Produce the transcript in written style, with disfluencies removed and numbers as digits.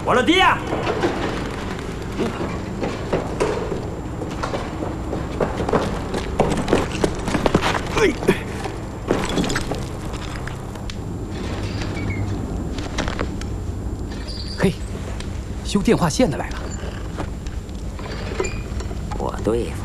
我老弟呀！ 嘿，修电话线的来了。 我对付。